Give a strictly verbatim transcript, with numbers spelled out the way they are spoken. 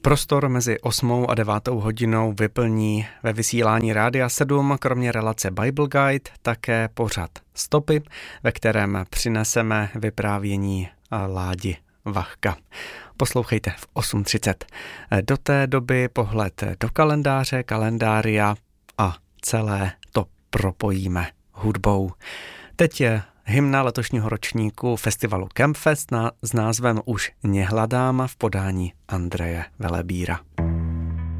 Prostor mezi osmou a devátou hodinou vyplní ve vysílání Rádia sedm kromě relace Bible Guide také pořad Stopy, ve kterém přineseme vyprávění Ládi Vachka. Poslouchejte v osm třicet. Do té doby pohled do kalendáře, kalendária a celé to propojíme hudbou. Teď je hymna letošního ročníku festivalu Campfest s názvem Už nehladám v podání Andreje Velebíra.